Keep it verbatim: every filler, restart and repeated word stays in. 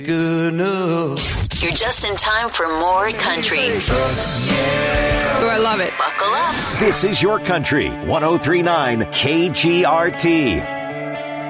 Good enough. You're just in time for more country. Oh, I love it. Buckle up. This is your country. one oh three point nine K G R T.